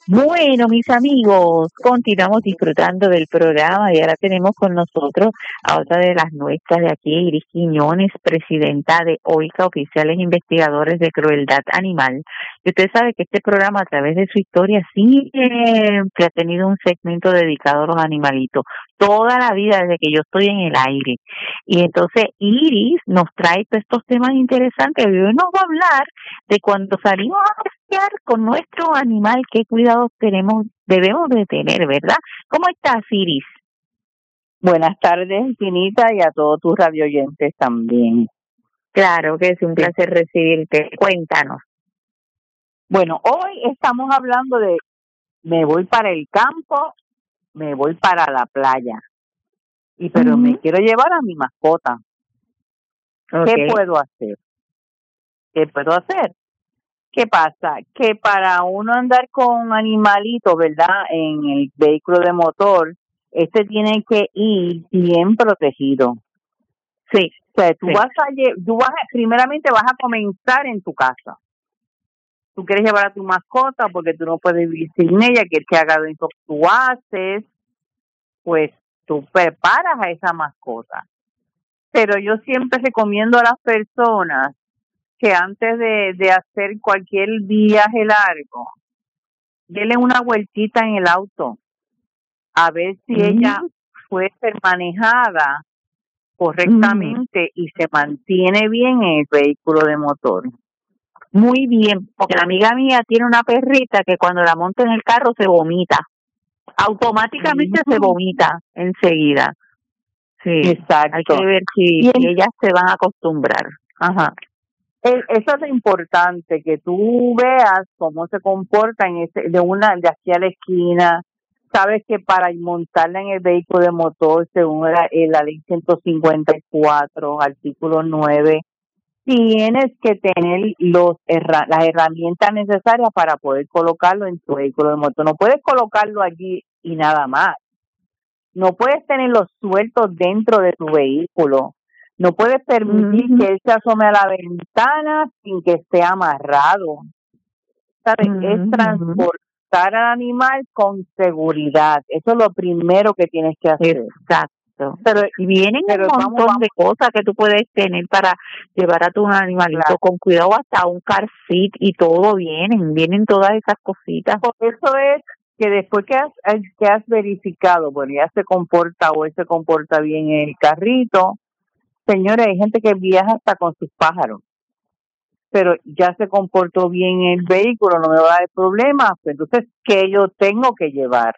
Bueno, mis amigos, continuamos disfrutando del programa y ahora tenemos con nosotros a otra de las nuestras de aquí, Iris Quiñones, presidenta de OICA, Oficiales Investigadores de Crueldad Animal. Y usted sabe que este programa, a través de su historia, siempre ha tenido un segmento dedicado a los animalitos, toda la vida desde que yo estoy en el aire. Y entonces Iris nos trae todos estos temas interesantes y hoy nos va a hablar de cuando salimos a pasear con nuestro animal, qué cuidados debemos de tener, ¿verdad? ¿Cómo estás, Iris? Buenas tardes, Tinita, y a todos tus radioyentes también. Claro que es un placer recibirte. Cuéntanos. Bueno, hoy estamos hablando de me voy para el campo, me voy para la playa, pero me quiero llevar a mi mascota. Okay. ¿Qué puedo hacer? ¿Qué pasa? Que para uno andar con animalitos, ¿verdad? En el vehículo de motor, tiene que ir bien protegido. Sí. O sea, primeramente vas a comenzar en tu casa. Tú quieres llevar a tu mascota porque tú no puedes vivir sin ella, quieres que haga lo que tú haces, pues tú preparas a esa mascota. Pero yo siempre recomiendo a las personas que antes de hacer cualquier viaje largo, denle una vueltita en el auto, a ver si ella puede ser manejada correctamente y se mantiene bien en el vehículo de motor. Muy bien, porque la amiga mía tiene una perrita que cuando la monta en el carro se vomita. Automáticamente se vomita enseguida. Sí, exacto. Hay que ver si ellas se van a acostumbrar. Ajá. Eso es lo importante, que tú veas cómo se comporta de aquí a la esquina. Sabes que para montarla en el vehículo de motor, según la ley 154, artículo 9, tienes que tener las herramientas necesarias para poder colocarlo en tu vehículo de motor. No puedes colocarlo allí y nada más. No puedes tenerlo suelto dentro de tu vehículo. No puedes permitir que él se asome a la ventana sin que esté amarrado. ¿Sabes? Es transportar al animal con seguridad. Eso es lo primero que tienes que hacer. Exacto. Y vienen un montón de cosas que tú puedes tener para llevar a tu animalito con cuidado, hasta un car seat y todo vienen todas esas cositas. Por eso es que después que has verificado, bueno, ya se comporta o él se comporta bien en el carrito. Señores, hay gente que viaja hasta con sus pájaros, pero ya se comportó bien en el vehículo, no me va a dar problemas. Pues entonces, ¿qué yo tengo que llevar?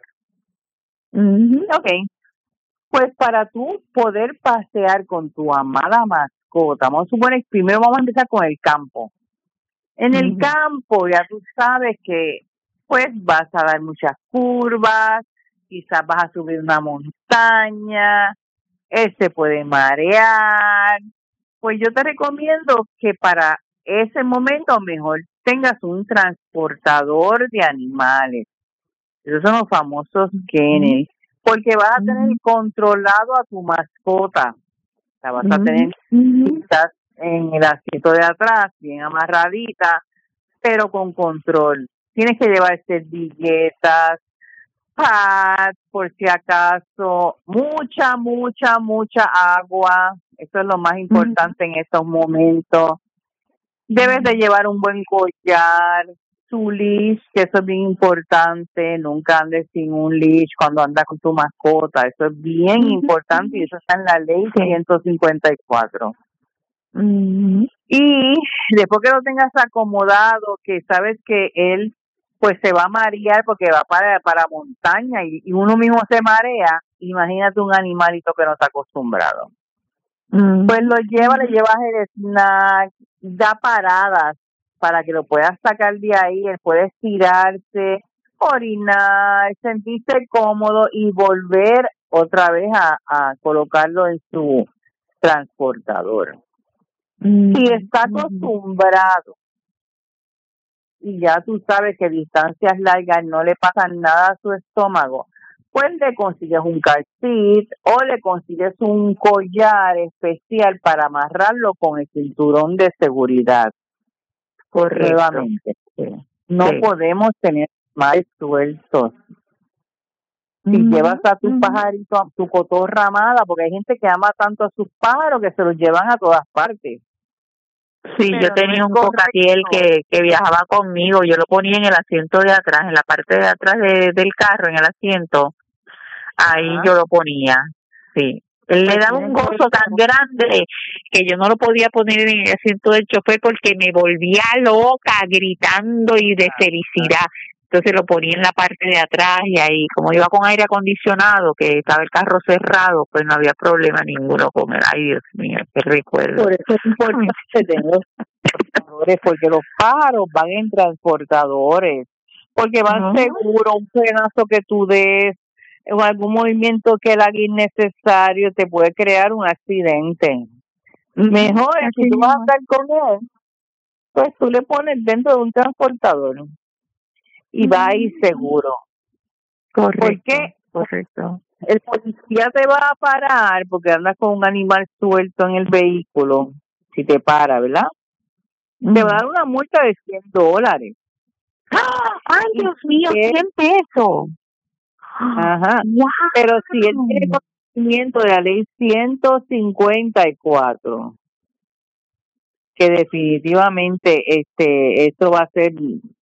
Okay. Pues para tú poder pasear con tu amada mascota, vamos a suponer, primero vamos a empezar con el campo. En el campo ya tú sabes que pues vas a dar muchas curvas, quizás vas a subir una montaña, él se puede marear. Pues yo te recomiendo que para ese momento mejor tengas un transportador de animales. Esos son los famosos kennels, porque vas a tener controlado a tu mascota. La vas a tener quizás en el asiento de atrás, bien amarradita, pero con control. Tienes que llevar servilletas, pads, por si acaso, mucha agua. Eso es lo más importante en estos momentos. Debes de llevar un buen collar, su leash, que eso es bien importante. Nunca andes sin un leash cuando andas con tu mascota. Eso es bien importante y eso está en la ley 154. Y después que lo tengas acomodado, que sabes que él pues se va a marear porque va para montaña y uno mismo se marea, imagínate un animalito que no está acostumbrado. Pues le llevas el snack, da paradas para que lo puedas sacar de ahí, él puede estirarse, orinar, sentirse cómodo y volver otra vez a colocarlo en su transportador. Si está acostumbrado y ya tú sabes que distancias largas no le pasa nada a su estómago, pues le consigues un car seat o le consigues un collar especial para amarrarlo con el cinturón de seguridad. Correcto. Nuevamente, no podemos tener más sueltos. Si llevas a tus pajaritos, a tu cotorra amada, porque hay gente que ama tanto a sus pájaros que se los llevan a todas partes. Sí, yo tenía un cocatiel que viajaba conmigo, yo lo ponía en el asiento de atrás, en la parte de atrás del carro, en el asiento, ahí yo lo ponía, sí. Él le daba un gozo tan grande que yo no lo podía poner en el asiento del chofer porque me volvía loca gritando y de felicidad. Entonces lo ponía en la parte de atrás y ahí, como iba con aire acondicionado, que estaba el carro cerrado, pues no había problema ninguno con él. Ay, Dios mío, qué recuerdo. Por eso es importante tener transportadores, porque los pájaros van en transportadores, porque van seguro, un frenazo que tú des, o algún movimiento que él haga innecesario te puede crear un accidente. Mejor es si tú vas a estar con él, pues tú le pones dentro de un transportador y va a ir seguro. Correcto. Porque correcto. El policía te va a parar porque andas con un animal suelto en el vehículo, si te para, ¿verdad? Te va a dar una multa de $100. ¡Ay, Dios mío! 100 pesos. Ajá. Wow. Pero si él tiene conocimiento de la ley 154, que definitivamente esto va a ser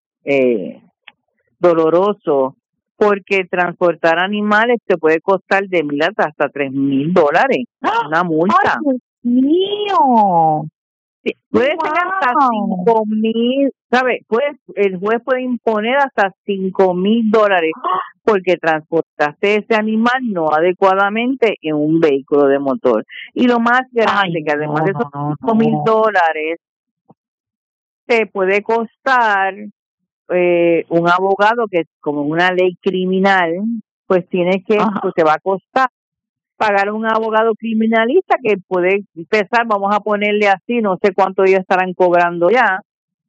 doloroso, porque transportar animales te puede costar de $1,000 hasta $3,000, una multa. ¡Ay, Dios mío! Puede ser hasta 5,000, ¿sabes? El juez puede imponer hasta $5,000 porque transportaste ese animal no adecuadamente en un vehículo de motor. Y lo más grande, que además de esos $5,000, te puede costar un abogado que, como una ley criminal, pues tienes que, pues te va a costar pagar un abogado criminalista que puede empezar, vamos a ponerle así, no sé cuánto ellos estarán cobrando ya,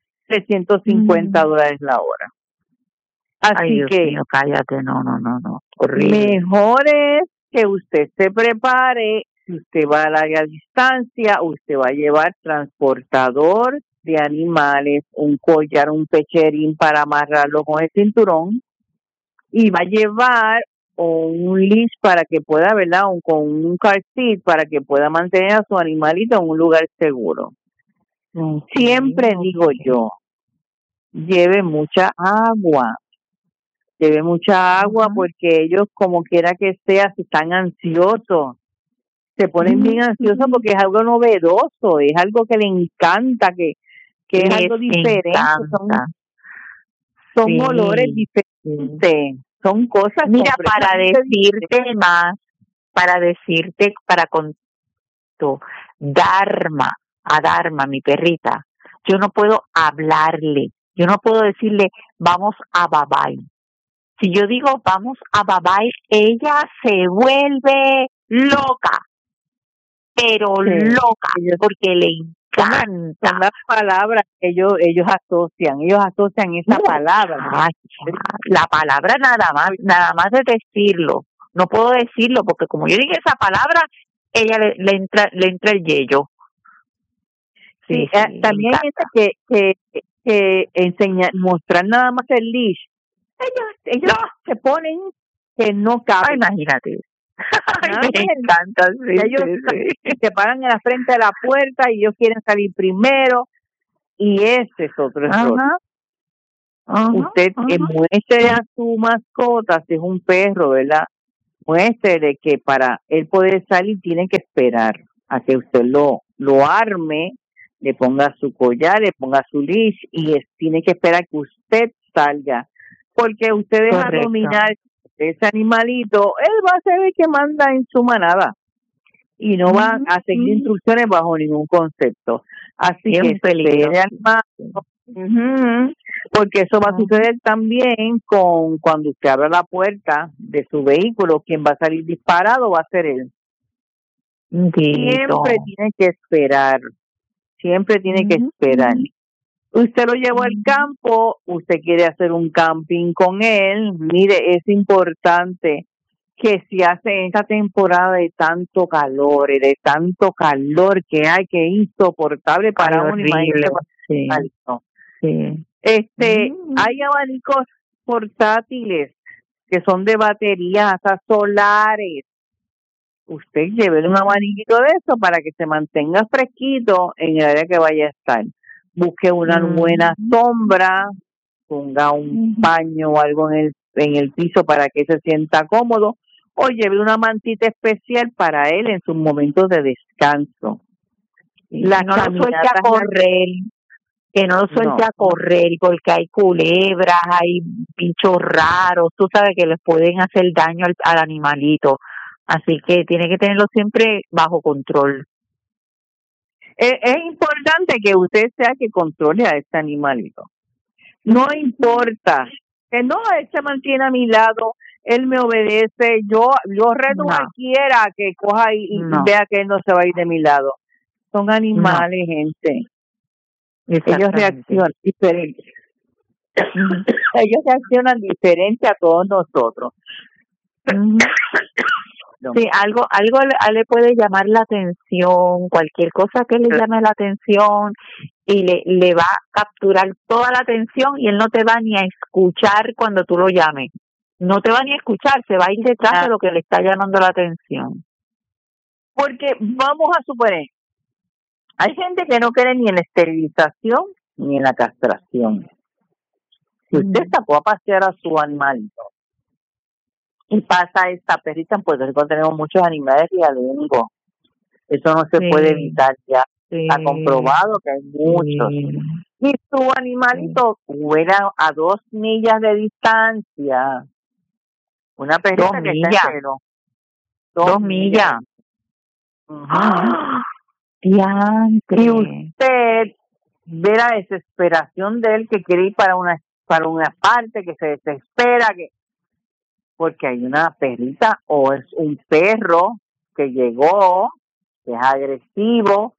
$350 la hora. Así Ay, Dios que mío, cállate, no. Horrible. Mejor es que usted se prepare. Si usted va a larga distancia, usted va a llevar transportador de animales, un collar, un pecherín para amarrarlo con el cinturón, y va a llevar un leash para que pueda, ¿verdad? Con un car seat para que pueda mantener a su animalito en un lugar seguro. Siempre digo yo, lleve mucha agua. Lleve mucha agua porque ellos, como quiera que sea, si están ansiosos, se ponen bien ansiosos porque es algo novedoso, es algo que le encanta, que es algo diferente, son olores diferentes, son cosas. Mira, para decirte, con tu Dharma, mi perrita, yo no puedo hablarle, yo no puedo decirle, vamos a Babay. Si yo digo, vamos a Babay, ella se vuelve loca, pero loca, porque le encanta. Son las palabras que ellos asocian esa palabra. La palabra nada más de decirlo. No puedo decirlo porque como yo digo esa palabra, ella le entra el yello. Sí, también hay gente que enseña, mostrar nada más el leash. Ellos se ponen que no caben. Imagínate. Me encanta, ellos se paran en la frente de la puerta y ellos quieren salir primero, y ese es otro error. Usted muestre a su mascota, si es un perro, ¿verdad? Muestre que para él poder salir tiene que esperar a que usted lo arme, le ponga su collar, le ponga su leash, y tiene que esperar que usted salga, porque usted deja dominar ese animalito, él va a ser el que manda en su manada y no va a seguir instrucciones bajo ningún concepto. Así que espere al mando, porque eso va a suceder también cuando usted abra la puerta de su vehículo. Quien va a salir disparado va a ser él. Siempre tiene que esperar, Usted lo llevó al campo, usted quiere hacer un camping con él. Mire, es importante que si hace esta temporada de tanto calor que hay, que es insoportable para un animal. Hay abanicos portátiles que son de batería, hasta solares. Usted lleve un abanicito de eso para que se mantenga fresquito en el área que vaya a estar. Busque una buena sombra, ponga un paño o algo en el piso para que se sienta cómodo, o lleve una mantita especial para él en sus momentos de descanso. La no lo suelte a correr, que no lo suelte a correr, porque hay culebras, hay bichos raros, tú sabes que les pueden hacer daño al animalito, así que tiene que tenerlo siempre bajo control. Es importante que usted sea que controle a este animalito. No importa, que no, él se mantiene a mi lado, él me obedece, yo reto a cualquiera que coja y vea que él no se va a ir de mi lado. Son animales, gente. Ellos reaccionan diferente. Ellos reaccionan diferente a todos nosotros. Sí, algo le puede llamar la atención, cualquier cosa que le llame la atención y le va a capturar toda la atención y él no te va ni a escuchar cuando tú lo llames. No te va ni a escuchar, se va a ir detrás de lo que le está llamando la atención. Porque vamos a suponer, hay gente que no cree ni en la esterilización ni en la castración. Si usted sacó a pasear a su animalito y pasa esta perrita, en Puerto Rico tenemos muchos animales realengos. Eso no se puede evitar ya. Está comprobado que hay muchos. Y su animalito vuela a 2 millas de distancia. Una perrita que está en cero. 2 millas. Y usted ve la desesperación de él que quiere ir para una parte, que se desespera, porque hay una perrita o es un perro que llegó, que es agresivo,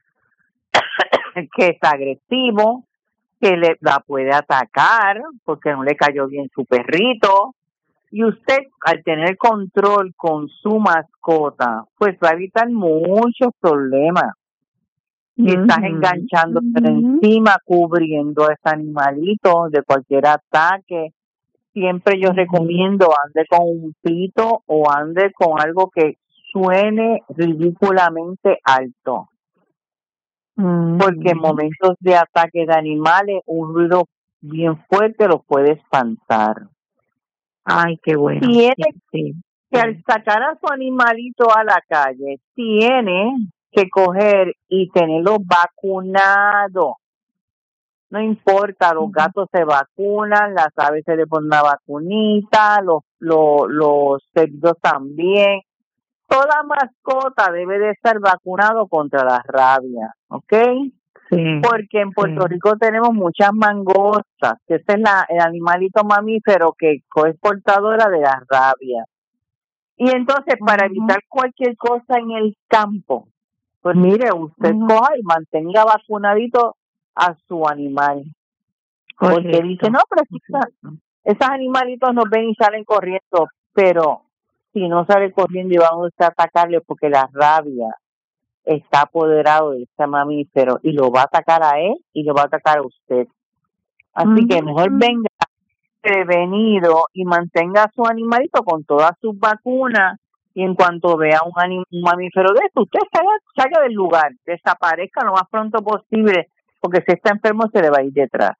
que la puede atacar porque no le cayó bien su perrito. Y usted, al tener control con su mascota, pues va a evitar muchos problemas. Y estás enganchando encima, cubriendo a ese animalito de cualquier ataque. Siempre yo recomiendo ande con un pito o ande con algo que suene ridículamente alto. Porque en momentos de ataque de animales, un ruido bien fuerte los puede espantar. Ay, qué bueno. Tiene que al sacar a su animalito a la calle, tiene que coger y tenerlo vacunado. No importa, los gatos se vacunan, las aves se le ponen una vacunita, los cerdos también. Toda mascota debe de estar vacunado contra la rabia, ¿ok? Sí. Porque en Puerto Rico tenemos muchas mangostas, que ese es el animalito mamífero que es portadora de la rabia. Y entonces, para evitar cualquier cosa en el campo, pues mire, usted coja y mantenga vacunadito a su animal. Porque dice, no, pero esos animalitos nos ven y salen corriendo, pero si no sale corriendo y van a usted a atacarle porque la rabia está apoderado de este mamífero y lo va a atacar a él y lo va a atacar a usted. Así que mejor venga prevenido y mantenga a su animalito con todas sus vacunas, y en cuanto vea un mamífero de esto, usted salga del lugar, desaparezca lo más pronto posible, porque si está enfermo se le va a ir detrás.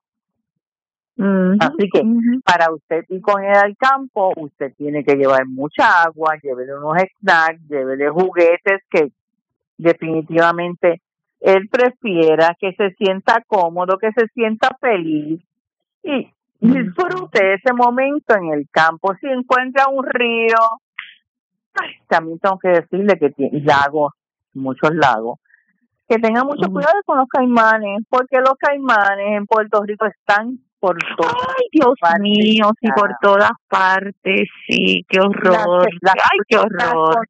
Así que para usted ir con él al campo, usted tiene que llevar mucha agua, llévele unos snacks, llévele juguetes que definitivamente él prefiera, que se sienta cómodo, que se sienta feliz y disfrute ese momento en el campo. Si encuentra un río, también tengo que decirle que tiene lagos, muchos lagos, que tenga mucho cuidado con los caimanes, porque los caimanes en Puerto Rico están por todas partes. Ay, Dios mío, sí, por todas partes, sí, qué horror. Ay, qué horror.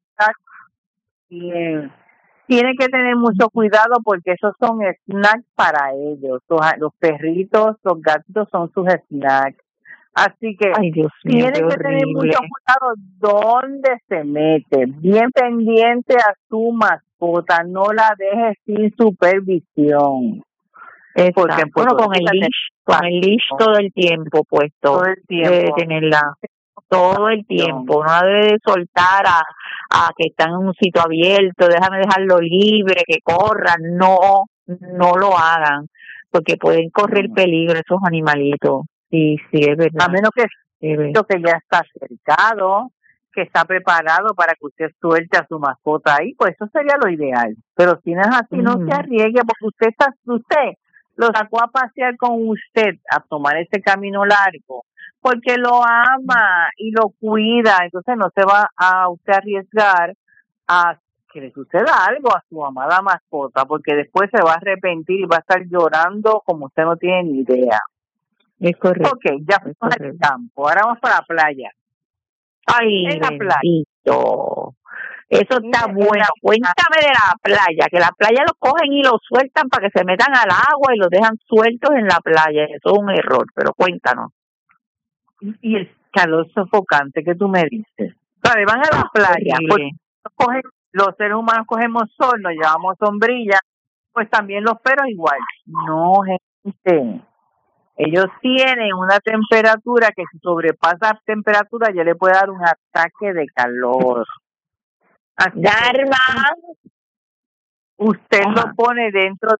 Tiene que tener mucho cuidado porque esos son snacks para ellos. Los perritos, los gatitos son sus snacks. Así que ay, Dios mío, tiene que tener mucho cuidado dónde se mete. Bien pendiente a su mascota, no la deje sin supervisión. Porque en Bueno, Puerto con el Rico leash todo el tiempo puesto, todo el tiempo debe tenerla todo el tiempo, no debe de soltar a que están en un sitio abierto, déjame dejarlo libre, que corran, no lo hagan, porque pueden correr peligro esos animalitos. Sí, es verdad. A menos que ya está cercado, que está preparado para que usted suelte a su mascota ahí, pues eso sería lo ideal. Pero si no es así, no se arriesgue, porque usted lo sacó a pasear con usted a tomar ese camino largo, porque lo ama y lo cuida, entonces no se va a usted arriesgar a que le suceda algo a su amada mascota, porque después se va a arrepentir y va a estar llorando como usted no tiene ni idea. Es correcto. Ok, ya fuimos al campo, ahora vamos para la playa. Ay, en la playa. Eso está bueno. Cuéntame de la playa, que la playa los cogen y los sueltan para que se metan al agua y los dejan sueltos en la playa. Eso es un error, pero cuéntanos. Y el calor sofocante que tú me dices. Vale, van a la playa. Pues, los seres humanos cogemos sol, nos llevamos sombrilla, pues también los perros igual. No, gente. Ellos tienen una temperatura que si sobrepasa temperatura ya le puede dar un ataque de calor. Dharma, usted lo pone dentro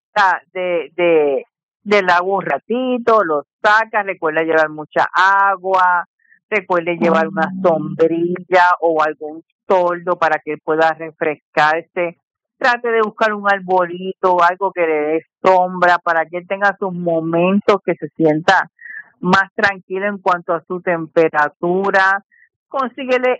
del agua un ratito, lo saca, recuerda llevar mucha agua, recuerde llevar una sombrilla o algún toldo para que pueda refrescarse. Trate de buscar un arbolito o algo que le dé sombra para que él tenga sus momentos que se sienta más tranquilo en cuanto a su temperatura. Consíguele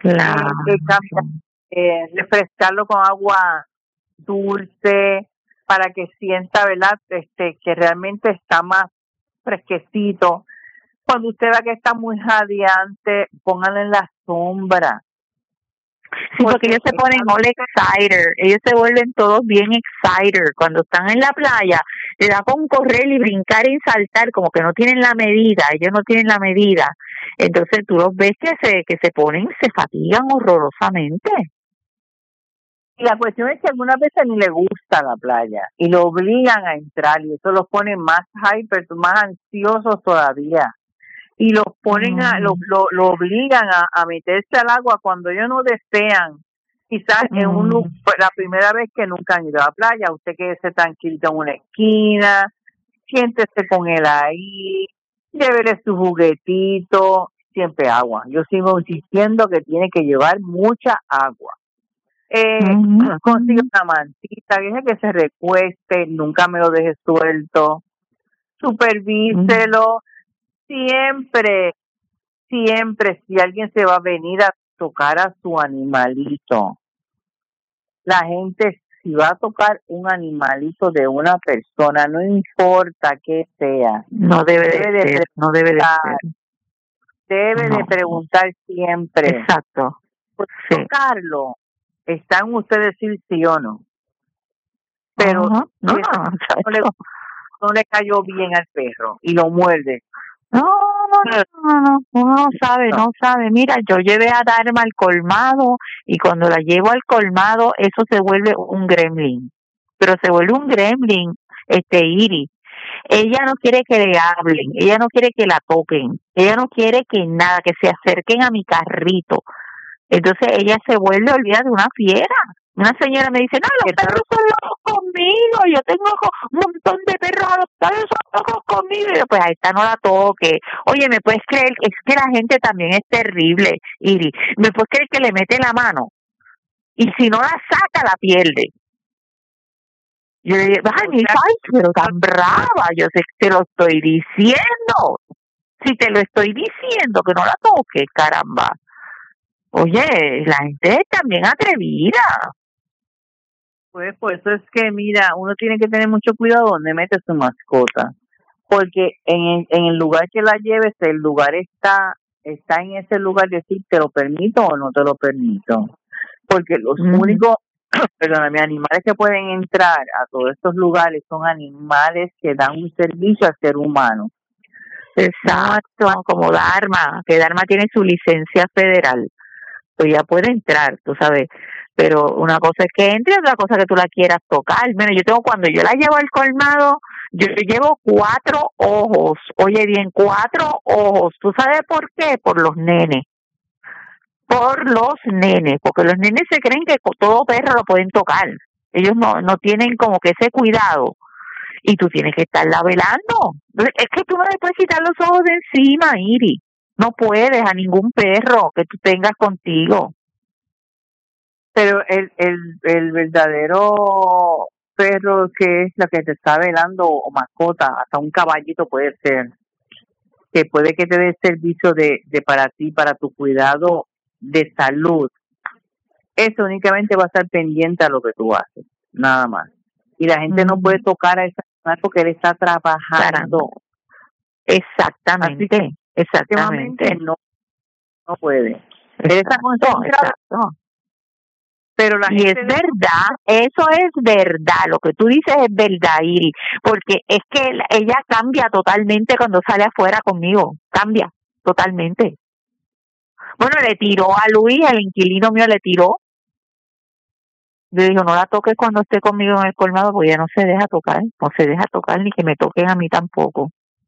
refrescarlo con agua dulce para que sienta, ¿verdad? Que realmente está más fresquecito. Cuando usted vea que está muy jadeante, pónganle en la sombra. Sí, porque ellos se ponen all excited, ellos se vuelven todos bien excited cuando están en la playa, le da con correr y brincar y saltar, como que no tienen la medida, ellos no tienen la medida, entonces tú los ves que se ponen, se fatigan horrorosamente. Y la cuestión es que algunas veces ni le gusta la playa y lo obligan a entrar y eso los pone más hyper, más ansiosos todavía. Y los ponen lo obligan a meterse al agua cuando ellos no desean. Quizás la primera vez que nunca han ido a la playa, usted quédese tranquilito en una esquina, siéntese con él ahí, llévele su juguetito, siempre agua. Yo sigo insistiendo que tiene que llevar mucha agua. Consigue una mantita, deje que se recueste, nunca me lo deje suelto, supervíselo. Siempre, si alguien se va a venir a tocar a su animalito, la gente si va a tocar un animalito de una persona, no importa qué sea, no debe de ser. Debe de preguntar siempre. Exacto. Pues tocarlo, está en usted decir sí o no. Pero no le cayó bien al perro y lo muerde. No, uno no sabe. Mira, yo llevé a Dharma al colmado y cuando la llevo al colmado, eso se vuelve un gremlin. Pero se vuelve un gremlin, Iris. Ella no quiere que le hablen, ella no quiere que la toquen, ella no quiere que nada, que se acerquen a mi carrito. Entonces ella se vuelve, olvida, de una fiera. Una señora me dice, no, los perros son locos conmigo, yo tengo un montón de perros adoptados, son locos conmigo. Y yo, pues a esta no la toque. Oye, ¿me puedes creer? Es que la gente también es terrible, Iris. ¿Me puedes creer que le mete la mano? Y si no la saca, la pierde. Yo le dije, ay, pero tan brava, yo sé que te lo estoy diciendo. Si te lo estoy diciendo, que no la toques, caramba. Oye, la gente es también atrevida. Pues por eso es que, mira, uno tiene que tener mucho cuidado donde mete su mascota. Porque en el lugar que la lleves, el lugar está en ese lugar, decir, ¿te lo permito o no te lo permito? Porque los únicos, animales que pueden entrar a todos estos lugares son animales que dan un servicio al ser humano. Exacto, como Dharma, que Dharma tiene su licencia federal. Pues ya puede entrar, tú sabes, pero una cosa es que entre, otra cosa que tú la quieras tocar. Bueno, cuando yo la llevo al colmado, Yo llevo 4 ojos, oye bien, 4 ojos. ¿Tú sabes por qué? Por los nenes. Por los nenes, porque los nenes se creen que todo perro lo pueden tocar. Ellos no tienen como que ese cuidado. Y tú tienes que estarla velando. Es que tú no le puedes quitar los ojos de encima, Iri. No puedes a ningún perro que tú tengas contigo. Pero el verdadero perro que es lo que te está velando o mascota, hasta un caballito puede ser, que puede que te dé servicio de para ti, para tu cuidado de salud. Eso únicamente va a estar pendiente a lo que tú haces, nada más. Y la gente no puede tocar a ese animal porque él está trabajando. Exactamente, exactamente. No puede. Él está concentrado. Pero la gente es verdad, eso es verdad, lo que tú dices es verdad, Iri, porque es que ella cambia totalmente cuando sale afuera conmigo, cambia totalmente. Bueno, le tiró a Luis, el inquilino mío le tiró. Le dijo, no la toques cuando esté conmigo en el colmado, porque ella no se deja tocar, ni que me toquen a mí tampoco.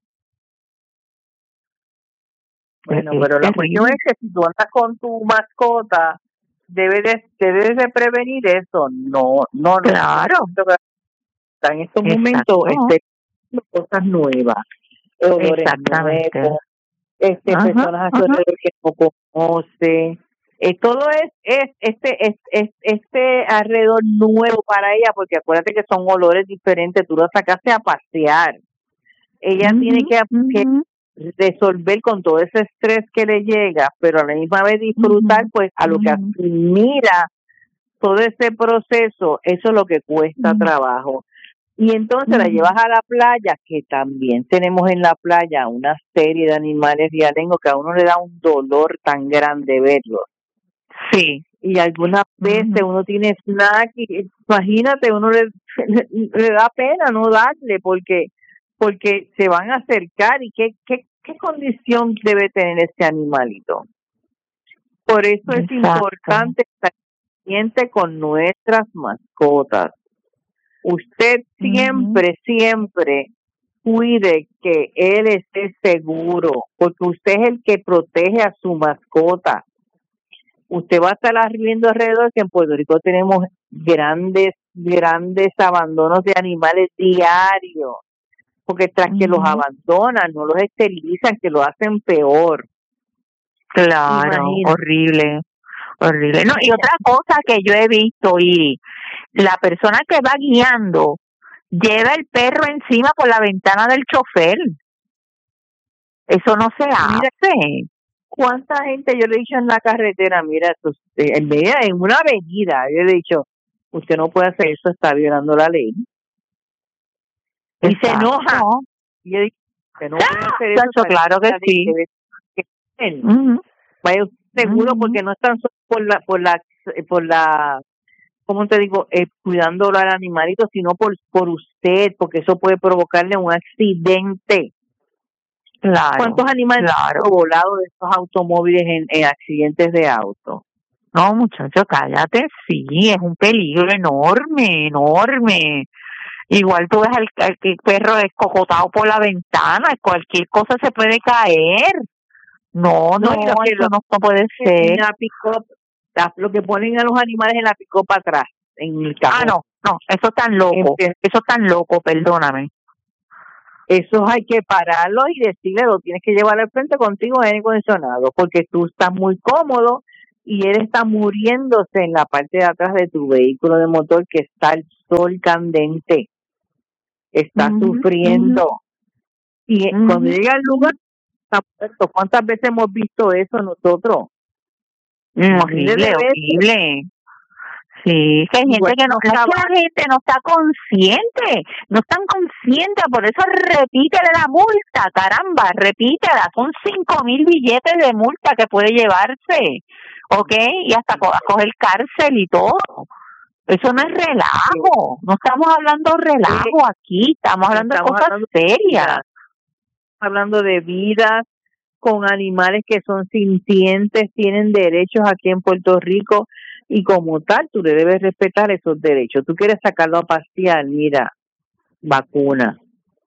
Bueno, pero la cuestión es que si tú andas con tu mascota, debes de prevenir eso. No. Claro. En estos momentos, cosas nuevas, olores nuevos, personas a su alrededor que no conoce. Todo es este alrededor nuevo para ella, porque acuérdate que son olores diferentes. Tú la sacaste a pasear. Ella tiene que resolver con todo ese estrés que le llega, pero a la misma vez disfrutar pues a lo que asimila todo ese proceso. Eso es lo que cuesta trabajo. Y entonces la llevas a la playa, que también tenemos en la playa una serie de animales rialengo que a uno le da un dolor tan grande verlos. Sí. Y algunas veces uno tiene snack y imagínate, uno le da pena no darle porque se van a acercar y qué condición debe tener ese animalito. Por eso es importante estar pendiente con nuestras mascotas. Usted siempre cuide que él esté seguro, porque usted es el que protege a su mascota. Usted va a estar viendo alrededor que en Puerto Rico tenemos grandes abandonos de animales diarios, porque tras que los abandonan, no los esterilizan, que lo hacen peor. Claro, horrible. No, y otra cosa que yo he visto, y la persona que va guiando lleva el perro encima por la ventana del chofer. Eso no se hace. ¿Cuánta gente yo le he dicho en la carretera? Mira, en una avenida, yo le he dicho, usted no puede hacer eso, está violando la ley. Y se enoja. Y yo digo, usted no puede hacer eso. Claro que sí. Vaya seguro, porque no están solo por la ¿cómo te digo? Cuidándolo al animalito, sino por usted, porque eso puede provocarle un accidente. Claro. ¿Cuántos animales han volado de estos automóviles en accidentes de auto? No, muchacho, cállate, sí, es un peligro enorme. Igual tú ves al perro escocotado por la ventana, cualquier cosa se puede caer. No, eso no puede ser. Lo que ponen a los animales en la pick-up atrás, en el carro. No, eso es tan loco, perdóname. Eso hay que pararlo y decirle, lo tienes que llevar al frente contigo en aire acondicionado, porque tú estás muy cómodo y él está muriéndose en la parte de atrás de tu vehículo de motor, que está el sol candente, está sufriendo. Y cuando llega al lugar, está muerto. ¿Cuántas veces hemos visto eso nosotros? Horrible. Sí, que hay gente que la gente no está consciente, no están conscientes, por eso repítele la multa, caramba, repítela, son 5,000 billetes de multa que puede llevarse, ¿ok? Y hasta coger cárcel y todo. Eso no es relajo, no estamos hablando relajo aquí, estamos hablando de cosas serias. Hablando de vidas con animales que son sintientes, tienen derechos aquí en Puerto Rico, y como tal, tú le debes respetar esos derechos. Tú quieres sacarlo a pasear, mira, vacuna.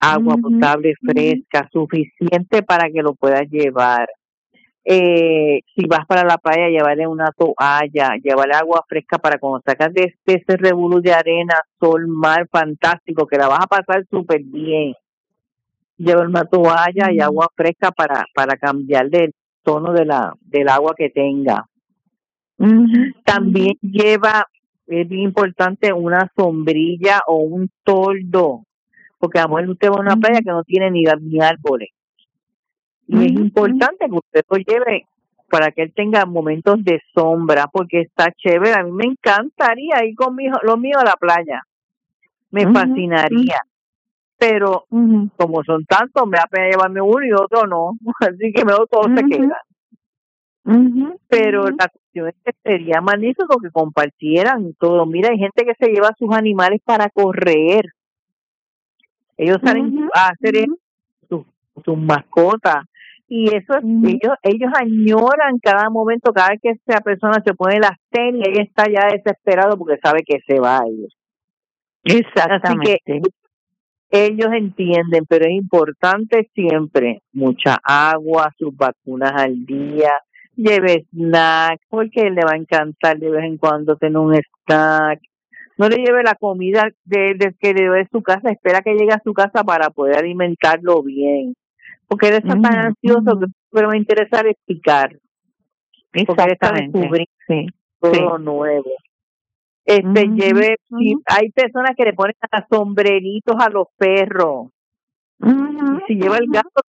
agua potable fresca, suficiente para que lo puedas llevar. Si vas para la playa, llevarle una toalla, llevarle agua fresca para cuando sacas de ese revolú de arena, sol, mar, fantástico, que la vas a pasar súper bien. Llevar una toalla y agua fresca para cambiar del tono del agua que tenga. También lleva, es bien importante, una sombrilla o un toldo, porque a lo mejor usted va a una playa que no tiene ni árboles. Y es importante que usted lo lleve para que él tenga momentos de sombra, porque está chévere. A mí me encantaría ir con los míos a la playa. Me fascinaría. Pero como son tantos, me da pena llevarme uno y otro no. Así que mejor todos se quedan. Pero la cuestión es que sería magnífico que compartieran todo. Mira, hay gente que se lleva sus animales para correr. Ellos salen a hacer sus mascotas. Y eso ellos añoran cada momento, cada vez que esa persona se pone las tenis, ella está ya desesperado porque sabe que se va a ir. Exactamente. Así que ellos entienden, pero es importante siempre mucha agua, sus vacunas al día, lleve snack, porque le va a encantar de vez en cuando tener un snack. No le lleve la comida de que le dé su casa, espera que llegue a su casa para poder alimentarlo bien. Porque él está tan ansioso que me va a interesar explicar. Porque él está descubriendo todo nuevo. Lleve, hay personas que le ponen sombreritos a los perros. Y si lleva el gato,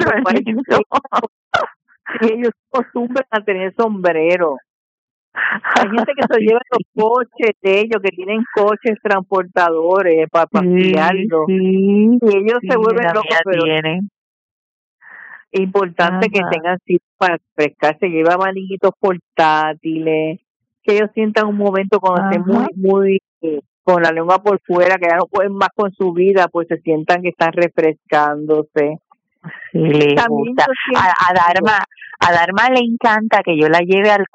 y ellos acostumbran a tener sombrero. Hay gente que se lleva los coches de ellos, que tienen coches transportadores para pasearlos. Y ellos se vuelven locos, pero es importante que tengan sitio para refrescarse, lleva abaniguitos portátiles, que ellos sientan un momento cuando estén muy con la lengua por fuera, que ya no pueden más con su vida, pues se sientan que están refrescándose. Le gusta. A Dharma le encanta que yo la lleve al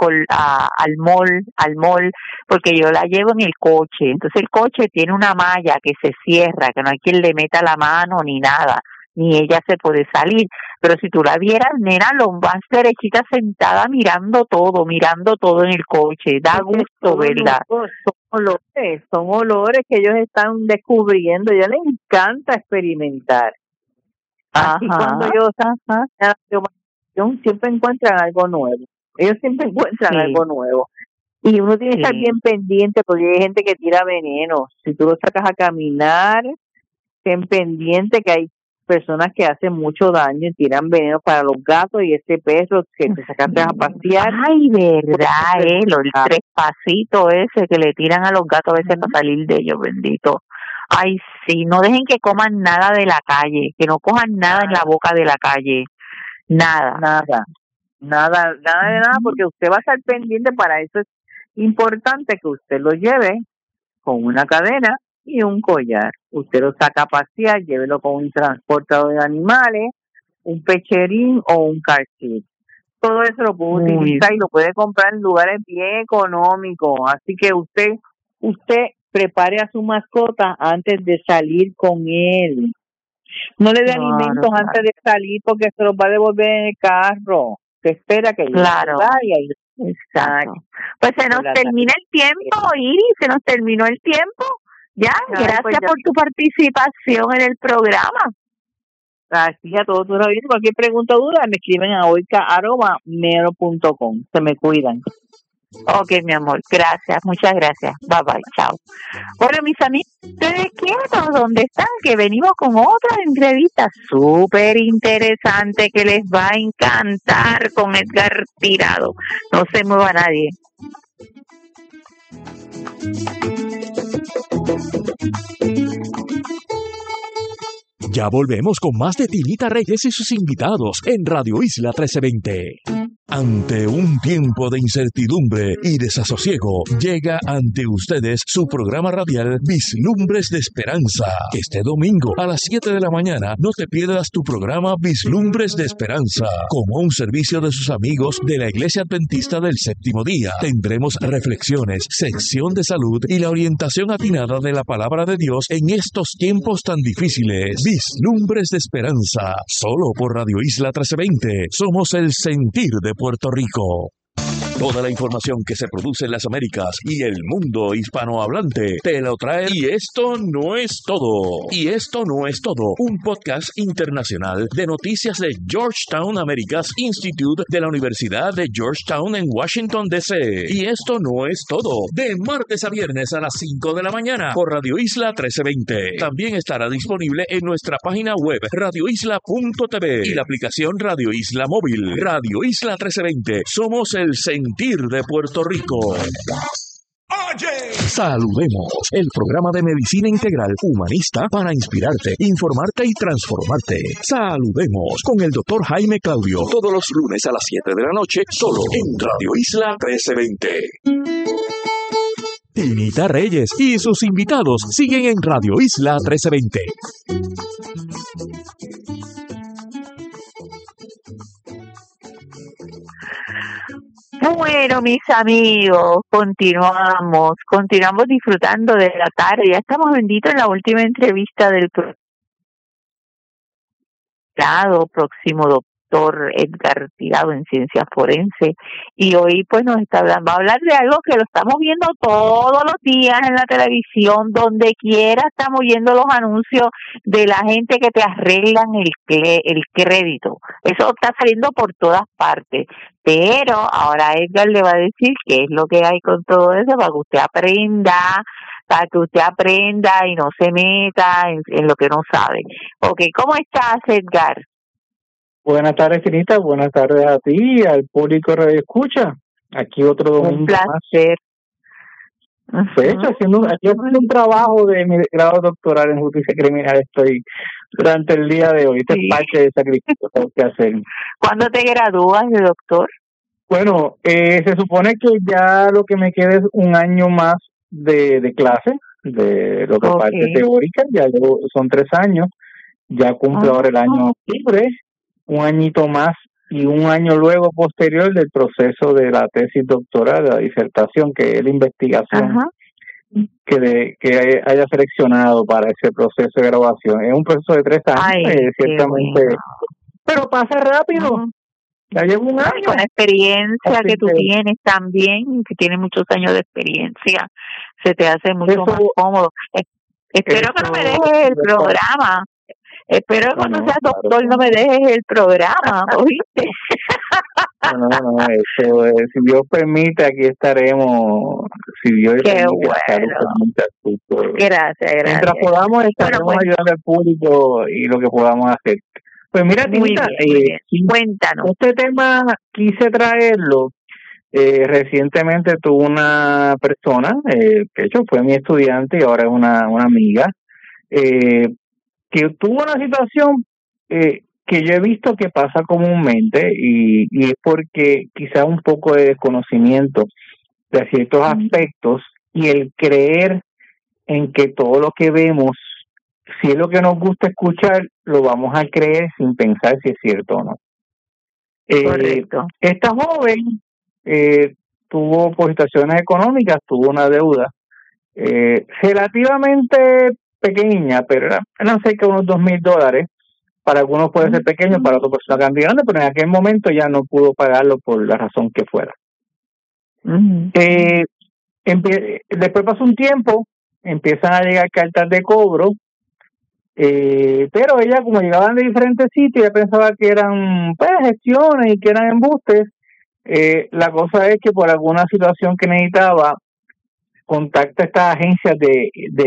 mall, porque yo la llevo en el coche. Entonces el coche tiene una malla que se cierra, que no hay quien le meta la mano ni nada, ni ella se puede salir. Pero si tú la vieras, nena, lo vas derechita sentada mirando todo en el coche. Da gusto, ¿verdad? Son olores que ellos están descubriendo. A ella le encanta experimentar. Así cuando ellos siempre encuentran algo nuevo. Ellos siempre encuentran algo nuevo. Y uno tiene que estar bien pendiente, porque hay gente que tira veneno. Si tú lo sacas a caminar, ten pendiente que hay personas que hacen mucho daño y tiran veneno para los gatos y ese perro que te sacaste a pasear. Ay, verdad, los 3 pasitos ese que le tiran a los gatos a veces para salir de ellos, bendito. Ay, sí, no dejen que coman nada de la calle, que no cojan nada en la boca de la calle. Nada, porque usted va a estar pendiente. Para eso es importante que usted lo lleve con una cadena y un collar. Usted lo saca a pasear, llévelo con un transportador de animales, un pecherín o un car seat. Todo eso lo puede utilizar y lo puede comprar en lugares bien económicos. Así que usted prepare a su mascota antes de salir con él. No le dé alimentos antes de salir, porque se los va a devolver en el carro. Se espera que llegue. Exacto. Pues se nos termina el tiempo, Iris, se nos terminó el tiempo. Gracias por tu participación en el programa. Así a todos tus oyentes. Cualquier pregunta o duda me escriben a oica@mero.com. Se me cuidan. Ok, mi amor, gracias, muchas gracias. Bye bye, chao. Bueno, mis amigos, ustedes quietos, ¿dónde están? Que venimos con otra entrevista súper interesante que les va a encantar con Edgar Tirado. No se mueva nadie. Ya volvemos con más de Tinita Reyes y sus invitados en Radio Isla 1320. Ante un tiempo de incertidumbre y desasosiego, llega ante ustedes su programa radial Vislumbres de Esperanza. Este domingo a las 7 de la mañana no te pierdas tu programa Vislumbres de Esperanza, como un servicio de sus amigos de la Iglesia Adventista del Séptimo Día. Tendremos reflexiones, sección de salud y la orientación atinada de la Palabra de Dios en estos tiempos tan difíciles. Vislumbres de Esperanza, solo por Radio Isla 1320. Somos el sentir de Puerto Rico. Toda la información que se produce en las Américas y el mundo hispanohablante te lo trae. Y esto no es todo. Y esto no es todo. Un podcast internacional de noticias de Georgetown Americas Institute de la Universidad de Georgetown en Washington, D.C. Y esto no es todo. De martes a viernes a las 5 de la mañana por Radio Isla 1320. También estará disponible en nuestra página web radioisla.tv y la aplicación Radio Isla Móvil. Radio Isla 1320. Somos el sentir de Puerto Rico. Saludemos, el programa de medicina integral humanista para inspirarte, informarte y transformarte. Saludemos con el Dr. Jaime Claudio, todos los lunes a las 7 de la noche, solo en Radio Isla 1320. Tinita Reyes y sus invitados siguen en Radio Isla 1320. Bueno, mis amigos, continuamos disfrutando de la tarde. Ya estamos benditos en la última entrevista del próximo doctor Edgar Tirado en Ciencias Forenses. Y hoy pues va a hablar de algo que lo estamos viendo todos los días en la televisión, donde quiera estamos viendo los anuncios de la gente que te arreglan el crédito. Eso está saliendo por todas partes. Pero ahora Edgar le va a decir qué es lo que hay con todo eso para que usted aprenda y no se meta en lo que no sabe. Ok, ¿cómo estás, Edgar? Buenas tardes, Tinita. Buenas tardes a ti y al público Radio Escucha. Aquí otro domingo. Un placer. De hecho, haciendo un trabajo de mi grado doctoral en justicia criminal estoy durante el día de hoy. Este es parte del sacrificio que tengo que hacer. ¿Cuándo te gradúas de doctor? Bueno, se supone que ya lo que me queda es un año más de clase, de lo que parte teórica. Ya son 3 años. Ya cumplo ahora el año octubre, un añito más y un año luego posterior del proceso de la tesis doctoral, de la disertación, que es la investigación que haya seleccionado para ese proceso de graduación. Es un proceso de 3 años, ciertamente, bueno. Pero pasa rápido. Ya llevo un año. Con la experiencia que tú tienes también, que tienes muchos años de experiencia, se te hace mucho más cómodo. Espero que no me dejes el programa. Espero que cuando seas doctor no me dejes el programa, ¿oíste? No, eso es, si Dios permite, aquí estaremos. Si Dios permite, bueno. Gracias. Mientras podamos, estaremos ayudando al público y lo que podamos hacer. Pues mira, Tinita, cuéntanos. Este tema quise traerlo. Recientemente tuve una persona, que de hecho fue mi estudiante y ahora es una amiga, que tuvo una situación que yo he visto que pasa comúnmente y es porque quizá un poco de desconocimiento de ciertos aspectos y el creer en que todo lo que vemos, si es lo que nos gusta escuchar, lo vamos a creer sin pensar si es cierto o no. Correcto. Esta joven tuvo, por situaciones económicas, tuvo una deuda relativamente pequeña, pero eran cerca de unos $2,000. Para algunos puede ser pequeño, para otras personas cantidad grande, pero en aquel momento ya no pudo pagarlo por la razón que fuera. Después pasó un tiempo, empiezan a llegar cartas de cobro, pero ella, como llegaban de diferentes sitios, ella pensaba que eran gestiones y que eran embustes. La cosa es que por alguna situación que necesitaba, contacta a estas agencias de